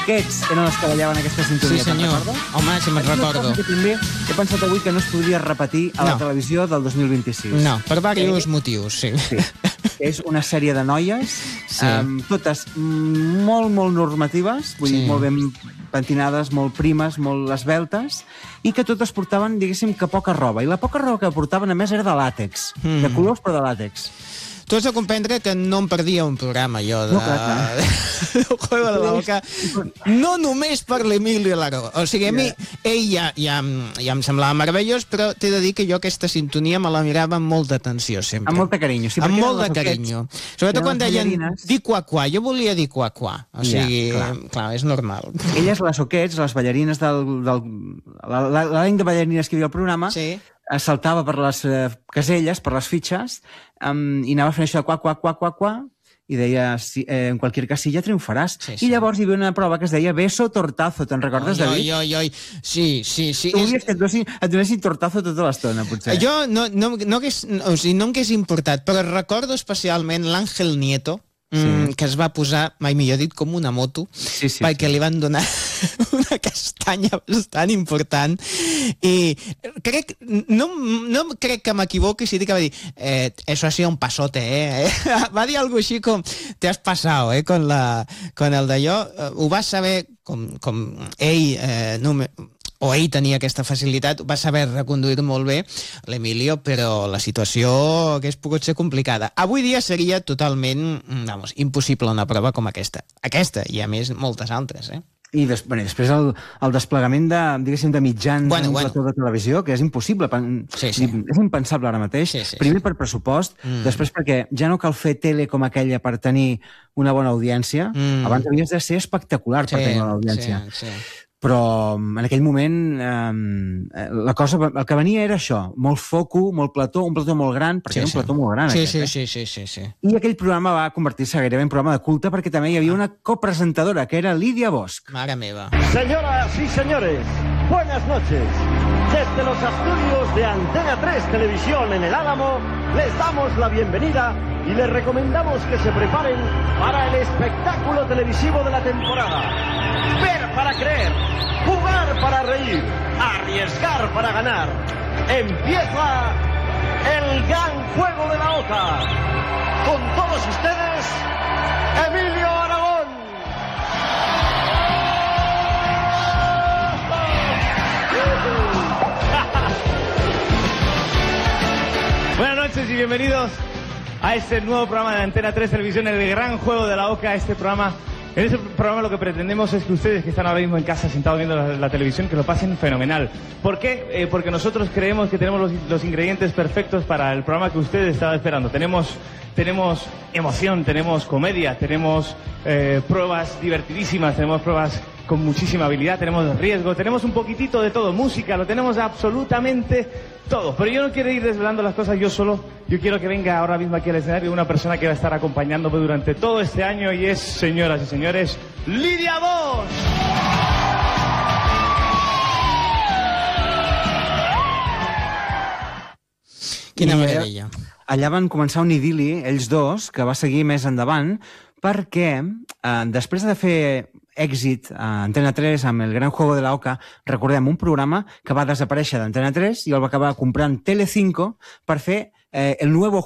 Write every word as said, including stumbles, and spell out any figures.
Aquests eren els que ballaven aquesta sintonia. Sí, senyor. Home, si me'n recordo. Que també he pensat avui que no es podria repetir a la No. televisió del dos mil vint-i-sis. No, per diversos motius, sí. Sí. És una sèrie de noies, Sí. um, totes molt, molt normatives, vull Sí. dir, molt ben pentinades, molt primes, molt esbeltes, i que totes portaven, diguéssim, que poca roba. I la poca roba que portaven, a més, era de làtex. Mm. De colors, però de làtex. Tu has de comprendre que no em perdia un programa, jo, de... No, clar, clar. El Juego de la Boca. No només per l'Emilio Laró. O sigui, a mi, ell ja, ja, em- ja em semblava meravellós, però t'he de dir que jo aquesta sintonia me la mirava amb molta atenció, sempre. Amb molt de carinyo. Sí, Amb perquè molt de eren les carinyo. oquets, Sobretot eren quan les deien ballarines. di qua qua. Jo volia dir qua qua. O Ja, sigui, clar. clar, és normal. Elles, les oquets, les ballarines del... del la- la- L'any de ballarines que hi havia al programa, Sí. es saltava per les eh, caselles, per les fitxes, um, i anava fent això de qua, qua, qua, qua, qua, i deia, si, eh, en qualsevol cas, sí, ja triomfaràs. Sí, sí. I llavors hi havia una prova que es deia beso tortazo, te'n recordes, Oi, David? oi, oi, oi. Sí, sí, sí. Tu És- volies que et donessin, et donessin tortazo tota l'estona, potser. Jo no, no, no, hagués, o sigui, no em hagués importat, però recordo especialment l'Àngel Nieto, mm, Sí. que es va posar, mai millor dit, com una moto, Sí, sí, perquè sí. li van donar una castanya bastant important. I crec, no, no crec que m'equivoqui si dic que va dir eh, eso ha sido un pasote, eh? Va dir alguna així com te has pasado, eh? Con, la, con el d'allò. Eh, Ho va saber com, com ell... Eh, no, me- o ell tenia aquesta facilitat, va saber reconduir molt bé l'Emilio, però la situació hagués pogut ser complicada. Avui dia seria totalment, vamos, impossible una prova com aquesta. Aquesta, i a més moltes altres, eh? I des, bueno, després el, el desplegament de, diguéssim, de mitjans Bueno, en un bueno. plató de televisió, que és impossible. pen- Sí, sí. És impensable ara mateix. Sí, sí, Primer per pressupost, Mm. després perquè ja no cal fer tele com aquella per tenir una bona audiència. Mm. Abans havies de ser espectacular per tenir una audiència. sí, sí. Però en aquell moment eh, la cosa, el que venia era això, molt foco, molt plató, un plató molt gran, perquè Sí, era un sí. plató molt gran. Sí, aquest, sí, eh? sí, sí, sí, sí. I aquell programa va convertir-se gairebé en programa de culte perquè també hi havia una copresentadora, que era Lídia Bosch. Mare meva. Señoras y señores, buenas noches. Desde los estudios de Antena tres Televisión en el Álamo, les damos la bienvenida y les recomendamos que se preparen para el espectáculo televisivo de la temporada. Ver para creer, jugar para reír, arriesgar para ganar. Empieza el gran juego de la Oca. Con todos ustedes, Emilio Aragón. Buenas noches y bienvenidos a este nuevo programa de Antena tres Televisión, el gran juego de la Oca. Este programa, en este programa lo que pretendemos es que ustedes que están ahora mismo en casa sentados viendo la, la televisión, que lo pasen fenomenal. ¿Por qué? Eh, porque nosotros creemos que tenemos los, los ingredientes perfectos para el programa que ustedes estaban esperando. Tenemos, tenemos emoción, tenemos comedia, tenemos eh, pruebas divertidísimas, tenemos pruebas con muchísima habilidad, tenemos riesgo, tenemos un poquitito de todo, música, lo tenemos absolutamente todo. Pero yo no quiero ir desvelando las cosas yo solo, yo quiero que venga ahora mismo aquí al escenario una persona que va a estar acompañándome durante todo este año y es, señoras y señores, Lídia Bosch. Quina I, eh, meravella. Allà van començar un idili, ells dos, que va seguir més endavant, perquè eh, després de fer èxit a Antena tres amb el Gran Juego de la Oca, recordem, un programa que va desaparèixer d'Antena tres i el va acabar comprant Telecinco per fer eh, el nuevo